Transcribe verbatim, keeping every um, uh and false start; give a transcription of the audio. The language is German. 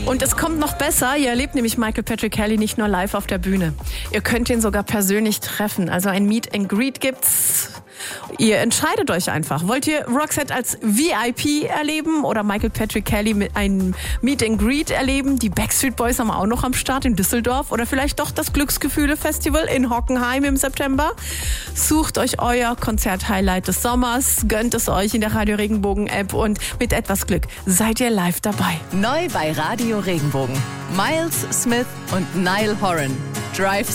Und es kommt noch besser, ihr erlebt nämlich Michael Patrick Kelly nicht nur live auf der Bühne. Ihr könnt ihn sogar persönlich treffen. Also ein Meet and Greet gibt's. Ihr entscheidet euch einfach. Wollt ihr Roxette als V I P erleben oder Michael Patrick Kelly mit einem Meet and Greet erleben? Die Backstreet Boys haben wir auch noch am Start in Düsseldorf oder vielleicht doch das Glücksgefühle-Festival in Hockenheim im September. Sucht euch euer Konzert-Highlight des Sommers, gönnt es euch in der Radio Regenbogen-App und mit etwas Glück seid ihr live dabei. Neu bei Radio Regenbogen. Miles Smith und Niall Horan. Drive